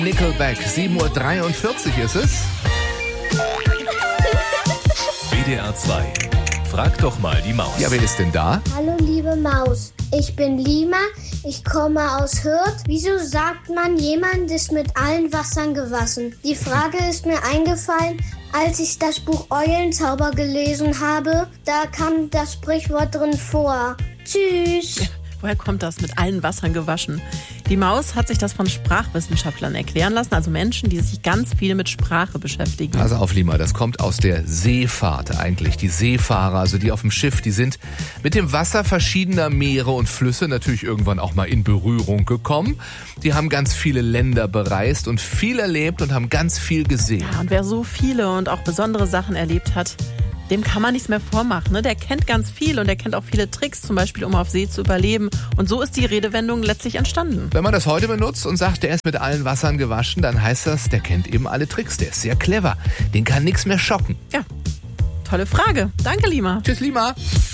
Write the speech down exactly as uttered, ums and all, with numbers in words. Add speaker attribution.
Speaker 1: Nickelback, sieben Uhr dreiundvierzig ist es.
Speaker 2: W D R zwei. Frag doch mal die Maus.
Speaker 1: Ja, wer ist denn da?
Speaker 3: Hallo liebe Maus, ich bin Lima, ich komme aus Hürth. Wieso sagt man, jemand ist mit allen Wassern gewaschen? Die Frage ist mir eingefallen, als ich das Buch Eulenzauber gelesen habe. Da kam das Sprichwort drin vor. Tschüss.
Speaker 4: Ja, woher kommt das mit allen Wassern gewaschen? Die Maus hat sich das von Sprachwissenschaftlern erklären lassen, also Menschen, die sich ganz viel mit Sprache beschäftigen.
Speaker 1: Also auf Lima, das kommt aus der Seefahrt eigentlich. Die Seefahrer, also die auf dem Schiff, die sind mit dem Wasser verschiedener Meere und Flüsse natürlich irgendwann auch mal in Berührung gekommen. Die haben ganz viele Länder bereist und viel erlebt und haben ganz viel gesehen.
Speaker 4: Ja, und wer so viele und auch besondere Sachen erlebt hat, dem kann man nichts mehr vormachen. Ne? Der kennt ganz viel und der kennt auch viele Tricks, zum Beispiel um auf See zu überleben. Und so ist die Redewendung letztlich entstanden.
Speaker 1: Wenn man das heute benutzt und sagt, der ist mit allen Wassern gewaschen, dann heißt das, der kennt eben alle Tricks. Der ist sehr clever. Den kann nichts mehr schocken.
Speaker 4: Ja, tolle Frage. Danke, Lima.
Speaker 1: Tschüss, Lima.